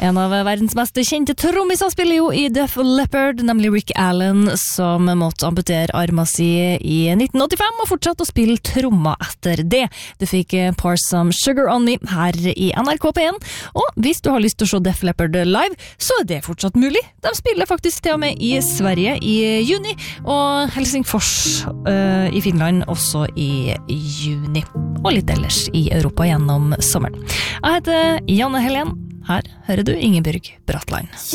En av verdens mest kjente trommiser spiller jo i Def Leppard, nemlig Rick Allen, som måtte amputere armen sin i 1985 og fortsatte å spille trommer etter det. Du fikk Pour Some Sugar On Me her i NRK P1, og hvis du har lyst til å se Def Leppard live, så er det fortsatt mulig. De spiller faktisk til og med i Sverige i juni, og Helsingfors i Finland også i juni, og litt ellers i Europa gjennom sommeren. Jeg heter Janne Helen. Her hører du Ingebjørg Bratland.